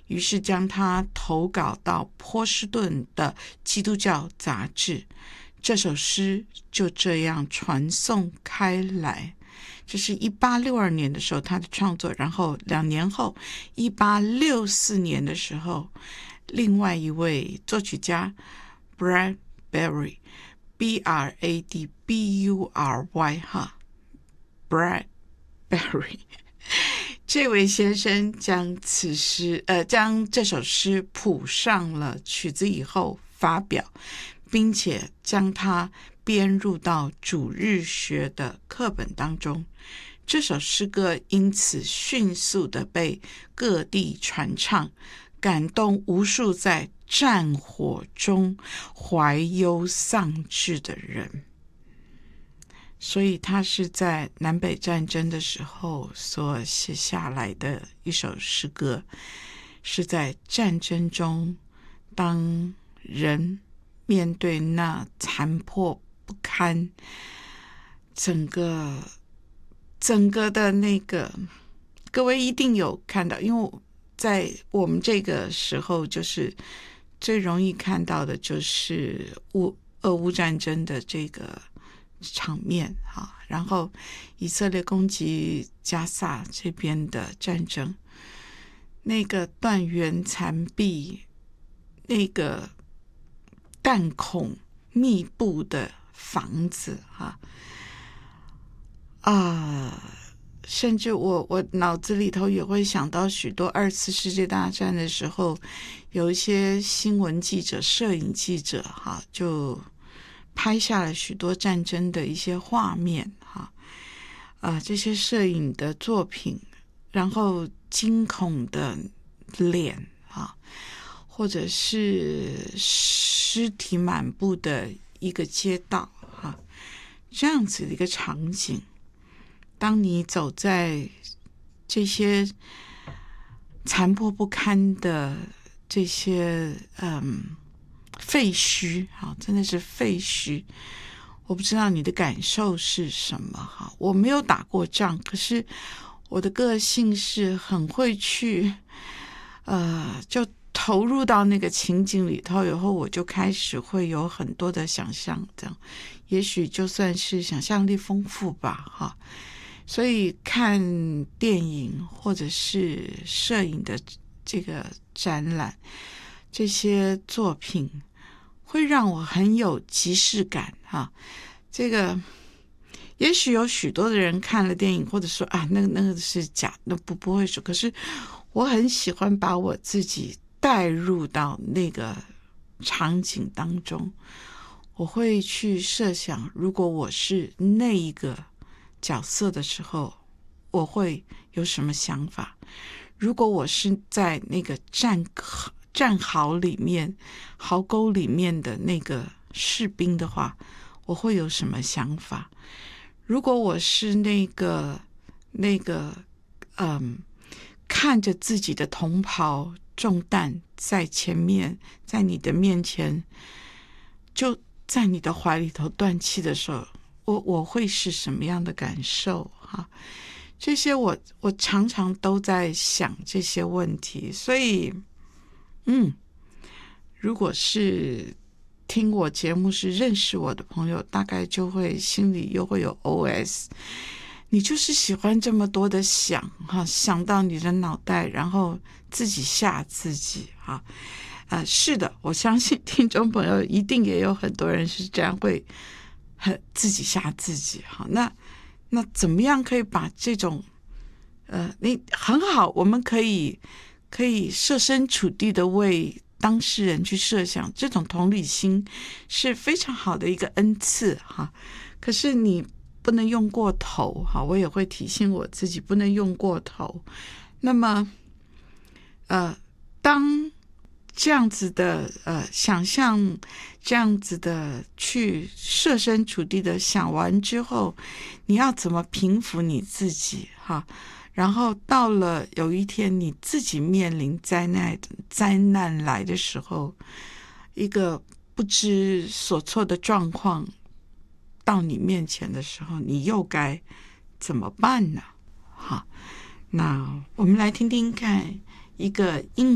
于是将它投稿到波士顿的基督教杂志。这首诗就这样传颂开来。这是1862年的时候他的创作，然后2年后1864年的时候，另外一位作曲家 Bradbury Bradbury 这位先生将这首诗谱上了曲子以后发表，并且将它编入到主日学的课本当中。这首诗歌因此迅速的被各地传唱，感动无数在战火中怀忧丧志的人。所以它是在南北战争的时候所写下来的一首诗歌，是在战争中，当人面对那残破不堪，整个的那个，各位一定有看到，因为在我们这个时候，就是最容易看到的就是俄乌战争的这个场面哈，然后以色列攻击加萨这边的战争，那个断垣残壁，那个弹孔密布的房子甚至我脑子里头也会想到许多2次世界大战的时候，有一些新闻记者、摄影记者就拍下了许多战争的一些画面这些摄影的作品，然后惊恐的脸或者是尸体满布的一个街道这样子的一个场景。当你走在这些残破不堪的这些废墟真的是废墟，我不知道你的感受是什么我没有打过仗，可是我的个性是很会去就投入到那个情景里头以后，我就开始会有很多的想象，这样也许就算是想象力丰富吧所以看电影或者是摄影的这个展览，这些作品会让我很有即视感这个也许有许多的人看了电影或者说那个是假，那不会说，可是我很喜欢把我自己带入到那个场景当中，我会去设想，如果我是那一个角色的时候，我会有什么想法？如果我是在那个战壕里面、壕沟里面的那个士兵的话，我会有什么想法？如果我是那个看着自己的同袍中弹在前面，在你的面前，就在你的怀里头断气的时候，我会是什么样的感受这些我常常都在想这些问题。所以如果是听我节目是认识我的朋友，大概就会心里又会有 OS， 你就是喜欢这么多的想想到你的脑袋，然后自己吓自己是的，我相信听众朋友一定也有很多人是这样，会自己吓自己那怎么样可以把这种你很好，我们可以设身处地的为当事人去设想，这种同理心是非常好的一个恩赐可是你不能用过头我也会提醒我自己不能用过头。那么当这样子的想象，这样子的去设身处地的想完之后，你要怎么平复你自己然后到了有一天你自己面临灾难来的时候，一个不知所措的状况到你面前的时候，你又该怎么办呢？那我们来听听看一个英文